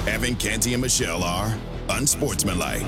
Evan, Canty, and Michelle are unsportsmanlike.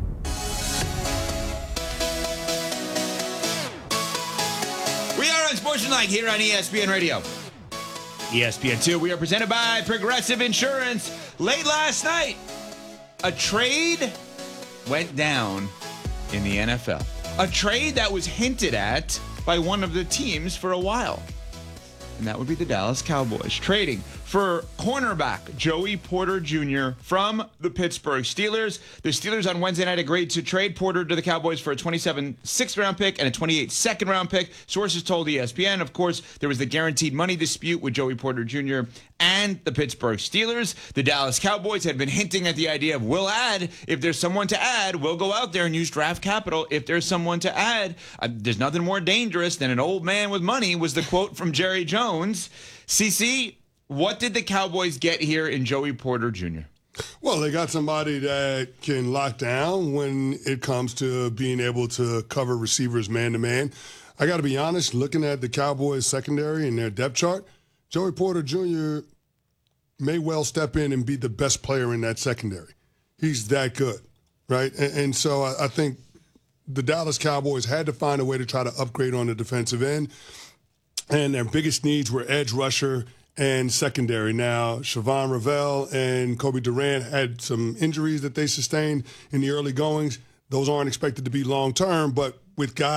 We are unsportsmanlike here on ESPN Radio. ESPN2, we are presented by Progressive Insurance. Late last night, a trade went down in the NFL. A trade that was hinted at by one of the teams for a while. And that would be the Dallas Cowboys, trading for cornerback Joey Porter Jr. from the Pittsburgh Steelers. The Steelers on Wednesday night agreed to trade Porter to the Cowboys for a 27 sixth-round pick and a 28 second-round pick. Sources told ESPN, of course, there was the guaranteed money dispute with Joey Porter Jr. and the Pittsburgh Steelers. The Dallas Cowboys had been hinting at the idea of, we'll add. If there's someone to add, we'll go out there and use draft capital. If there's someone to add, there's nothing more dangerous than an old man with money, was the quote from Jerry Jones. CC, what did the Cowboys get here in Joey Porter Jr.? Well, they got somebody that can lock down when it comes to being able to cover receivers man-to-man. I got to be honest, looking at the Cowboys secondary and their depth chart, Joey Porter Jr. may well step in and be the best player in that secondary. He's that good, right? And so I think the Dallas Cowboys had to find a way to try to upgrade on the defensive end, and their biggest needs were edge rusher and secondary. Now, Siobhan Ravel and Kobe Durant had some injuries that they sustained in the early goings. Those aren't expected to be long-term, but with guys